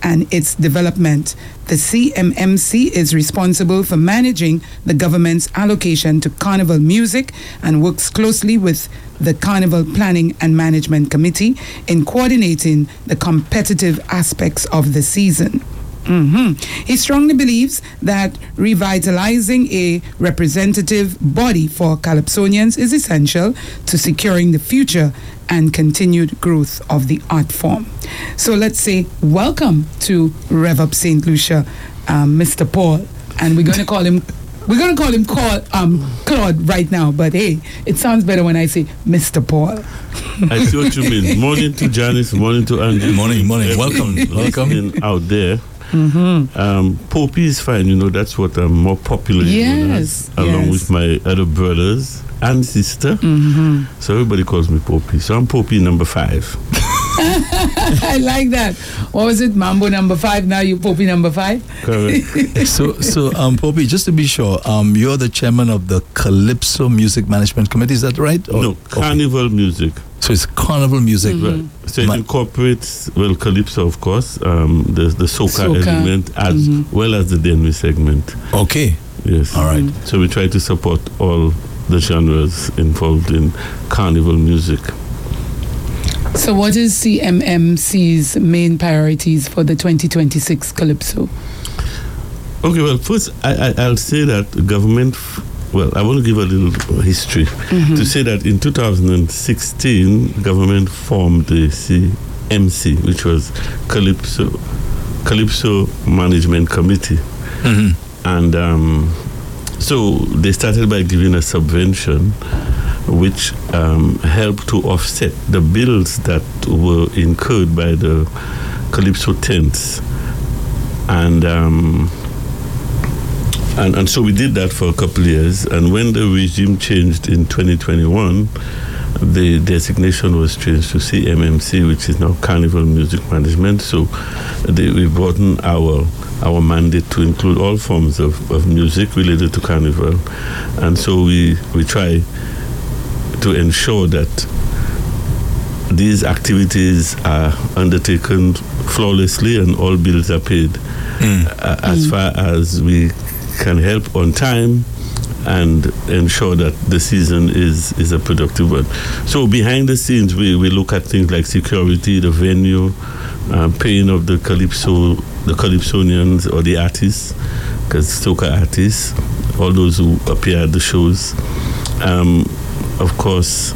and its development. The CMMC is responsible for managing the government's allocation to carnival music and works closely with the Carnival Planning and Management Committee in coordinating the competitive aspects of the season. He strongly believes that revitalizing a representative body for Calypsonians is essential to securing the future and continued growth of the art form. So let's say welcome to Rev Up St. Lucia, Mr. Paul, and we're going to call him Claude right now, but hey, it sounds better when I say Mr. Paul. I see what you mean. Morning to Janice, morning to Andy. Morning. Welcome out there. Poppy is fine, that's what I'm more popular along with my other brothers and sister. So everybody calls me Poppy. So I'm Poppy number 5. I like that. What was it? Mambo number 5. Now you Poppy number 5. Correct. So Poppy, just to be sure, you're the chairman of the Calypso Music Management Committee. Is that right? No, Carnival Music. So it's carnival music, right? So it incorporates Calypso, of course, the soca element as well as the Denry segment. Okay. Yes. All right. So we try to support all the genres involved in carnival music. So what is CMMC's main priorities for the 2026 Calypso? Okay, well, first I'll say that the government, I want to give a little history to say that in 2016, government formed the CMC, which was Calypso Management Committee. And so they started by giving a subvention which helped to offset the bills that were incurred by the Calypso tents. And so we did that for a couple of years. And when the regime changed in 2021, the designation was changed to CMMC, which is now Carnival Music Management. So we broadened our mandate to include all forms of music related to Carnival. And so we try to ensure that these activities are undertaken flawlessly and all bills are paid as far as we can help on time and ensure that the season is a productive one. So behind the scenes, we look at things like security, the venue, paying of the Calypsonians or the artists, because soca artists, all those who appear at the shows. Of course,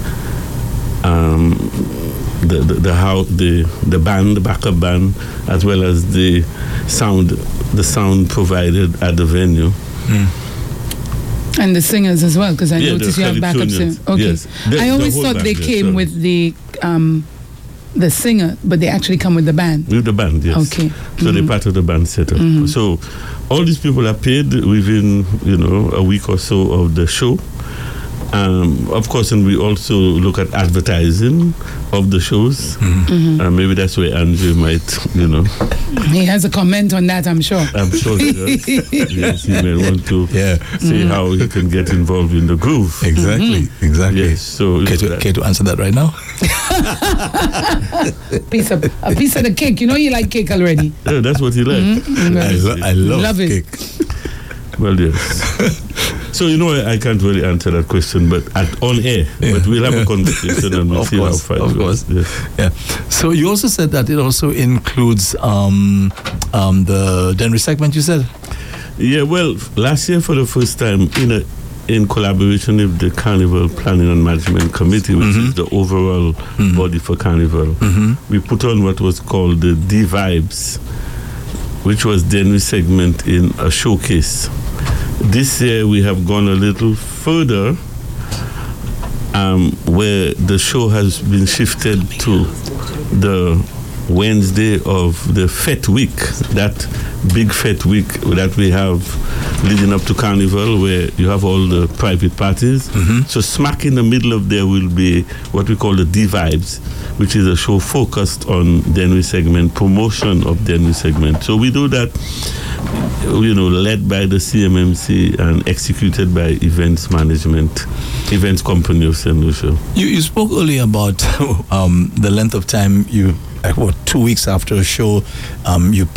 the band, the backup band, as well as the sound provided at the venue. And the singers as well, because I noticed you have backup singers. Okay. Yes. I always thought they came with the singer, but they actually come with the band. With the band, yes. Okay. So they're part of the band setup. So all these people are paid within, a week or so of the show. Of course, and we also look at advertising of the shows. Maybe that's where Andrew might, He has a comment on that, I'm sure. I'm sure he does. Yes, he may want to say how he can get involved in the groove. Exactly. Yes, so... Care to answer that right now? a piece of the cake. You like cake already. Yeah, that's what he likes. I love cake. Well, yes. So, I can't really answer that question, but on air. Yeah. But we'll have a conversation and we'll see how far it goes. Of course. Yes. Yeah. So you also said that it also includes the Denry segment, you said? Yeah, well, last year for the first time, in collaboration with the Carnival Planning and Management Committee, which is the overall body for Carnival, we put on what was called the D-Vibes, which was Denry segment in a showcase. This year we have gone a little further, where the show has been shifted to the Wednesday of the Fete Week, that big Fete Week that we have leading up to Carnival, where you have all the private parties. So smack in the middle of there will be what we call the D-Vibes, which is a show focused on Denry segment, promotion of Denry segment. So we do that, led by the CMMC and executed by Events Company of St. Lucia. You spoke earlier about the length of time 2 weeks after a show, you